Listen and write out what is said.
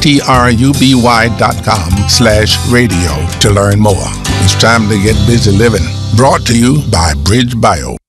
truby.com/radio to learn more. It's time to get busy living. Brought to you by Bridge Bio.